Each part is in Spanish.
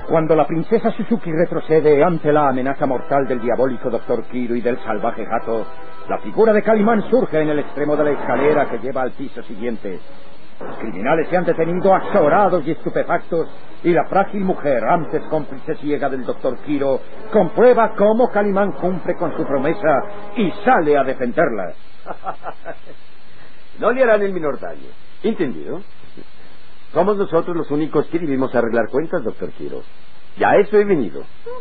Cuando la princesa Suzuki retrocede ante la amenaza mortal del diabólico Dr. Kiro y del salvaje Hato, la figura de Calimán surge en el extremo de la escalera que lleva al piso siguiente. Los criminales se han detenido azorados y estupefactos, y la frágil mujer, antes cómplice ciega del Dr. Kiro, comprueba cómo Calimán cumple con su promesa y sale a defenderla. No le harán el menor daño. ¿Entendido? Somos nosotros los únicos que debemos arreglar cuentas, Dr. Kiro. Y a eso he venido.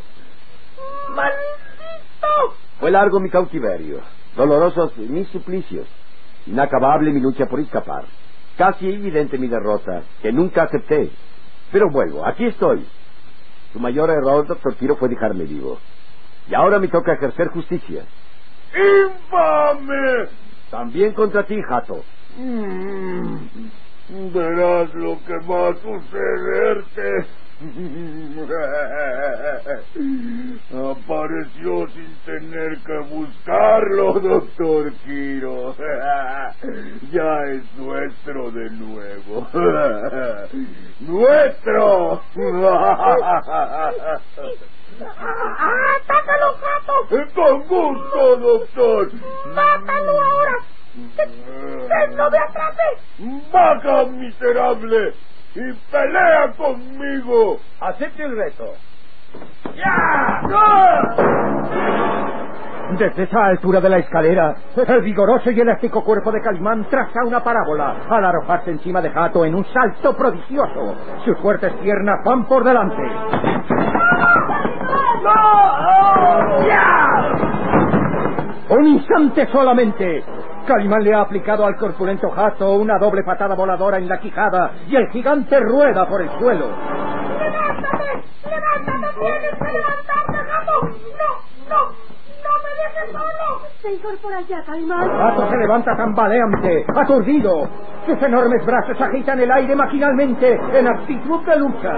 ¡Maldito! Fue largo mi cautiverio, dolorosos mis suplicios, inacabable mi lucha por escapar, casi evidente mi derrota, que nunca acepté. Pero vuelvo, aquí estoy. Su mayor error, Dr. Kiro, fue dejarme vivo. Y ahora me toca ejercer justicia. ¡Infame! También contra ti, Hato. Verás lo que va a sucederte. Apareció sin tener que buscarlo, Dr. Kiro. Ya es nuestro de nuevo. ¡Nuestro! ¡Atácalo, Hato! ¡Con gusto, doctor! ¡Mátalo ahora! ¡Que no me atrape! ¡Baja, miserable! ¡Y pelea conmigo! Acepte el reto. ¡Ya! Desde esa altura de la escalera, el vigoroso y elástico cuerpo de Calimán traza una parábola al arrojarse encima de Hato en un salto prodigioso. Sus fuertes piernas van por delante. Un instante solamente. Calimán le ha aplicado al corpulento Hato una doble patada voladora en la quijada y el gigante rueda por el suelo. ¡Levántate! ¡Levántate! ¡Tienes que levantarte, Hato! ¡No me dejes solo! Se incorpora ya, Calimán. Hato se levanta tambaleante, aturdido. Sus enormes brazos agitan el aire maquinalmente en actitud de lucha.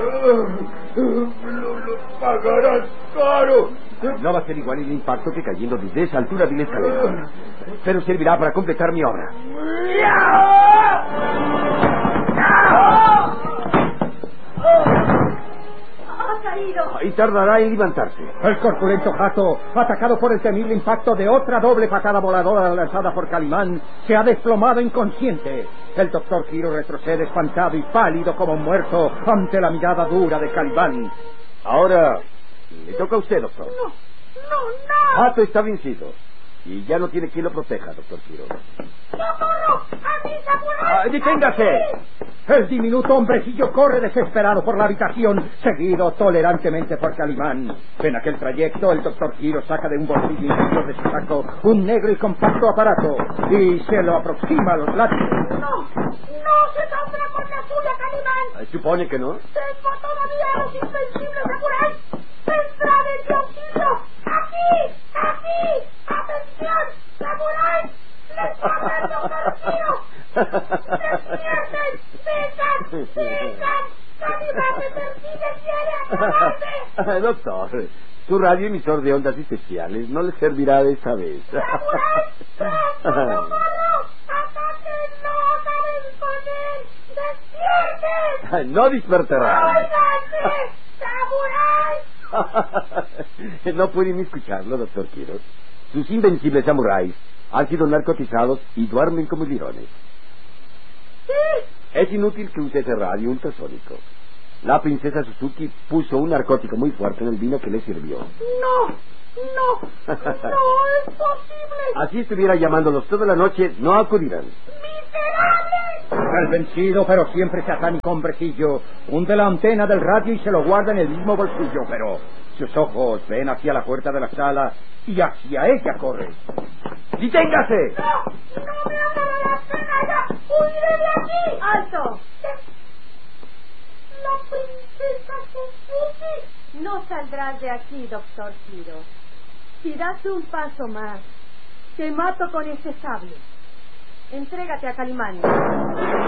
¡Lo pagarás caro! No va a ser igual el impacto que cayendo desde esa altura de la escalera. Pero servirá para completar mi obra. Ha caído. Y tardará en levantarse. El corpulento Hato, atacado por el temible impacto de otra doble patada voladora lanzada por Calimán, se ha desplomado inconsciente. El Dr. Kiro retrocede espantado y pálido como un muerto ante la mirada dura de Calimán. Ahora le toca a usted, doctor. ¡No! Hato está vencido. Y ya no tiene quien lo proteja, Dr. Kiro. ¡Socorro! ¡A mi samurái! ¡Deténgase! El diminuto hombrecillo corre desesperado por la habitación, seguido tolerantemente por Calimán. En aquel trayecto, el Dr. Kiro saca de un bolsillo interior de su saco un negro y compacto aparato y se lo aproxima a los labios. ¡No se saldrá con la suya, Calimán! ¿Supone que no? ¡Tengo todavía a los invencibles samuráis! ¡Vendrá de mi auxilio! ¡Aquí! ¡Atención! ¡Samuráis! ¡Les llama el Dr. Kiro! ¡Despierten! ¡Vengan! ¡Calimán me persigue! ¡Quiere atraparme! Doctor, su radioemisor de ondas especiales no le servirá de esa vez. ¡Samuráis! ¡Socorro! ¡Ataquen! ¡No acaben con él! ¡Despierten! No despertará. ¡Óiganme! ¡Samuráis! No puede ni escucharlo, Dr. Kiro. Sus invencibles samuráis han sido narcotizados y duermen como lirones. ¿Sí? Es inútil que use ese radio ultrasónico. La princesa Suzuki puso un narcótico muy fuerte en el vino que le sirvió. ¡No es posible! Así estuviera llamándolos toda la noche, no acudirán. ¡Miserables! El vencido, pero siempre satánico hombrecillo, hunde la antena del radio y se lo guarda en el mismo bolsillo, pero sus ojos ven hacia la puerta de la sala y hacia ella corre. ¡Deténgase! ¡No me hagan la pena ya! ¡Huiré de aquí! ¡Alto! ¡La princesa Suzuki! No saldrás de aquí, Dr. Kiro. Si das un paso más, te mato con ese sable. Entrégate a Calimán.